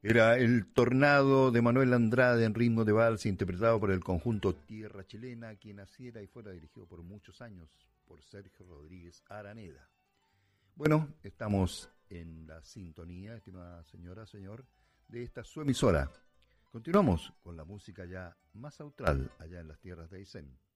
Era El Tornado de Manuel Andrade en ritmo de vals, interpretado por el conjunto Tierra Chilena, quien naciera y fuera dirigido por muchos años por Sergio Rodríguez Araneda. Bueno, estamos en la sintonía, estimada señora, señor, de esta su emisora. Continuamos con la música ya más austral allá en las tierras de Aysén.